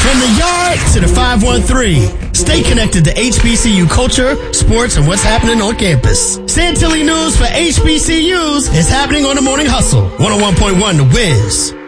From the yard to the 513, stay connected to HBCU culture, sports, and what's happening on campus. Santilli News for HBCUs is happening on the Morning Hustle. 101.1 The Wiz.